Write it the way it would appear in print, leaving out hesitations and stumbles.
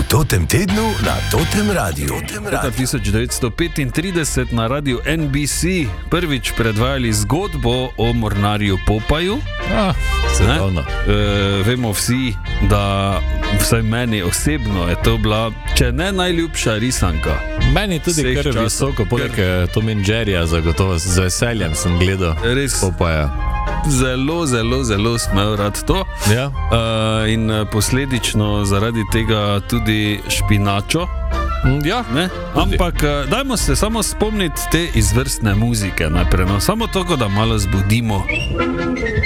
Totem tednu na Totem Radiu. Leta 1935 na radiu NBC prvič predvajali zgodbo o mornarju Popaju. Vemo vsi, da vsaj meni osebno je to bila, če ne najljubša risanka. Meni tudi kar visoko, poleg Tom and Jerryja zagotovo, z veseljem sem gledal Popaja. Zelo, zelo, zelo smel rad to. Ja. In posledično zaradi tega tudi špinačo. Ja, ne? Ampak dajmo se samo spomniti te izvrstne muzike najprej. No? Samo toliko, da malo zbudimo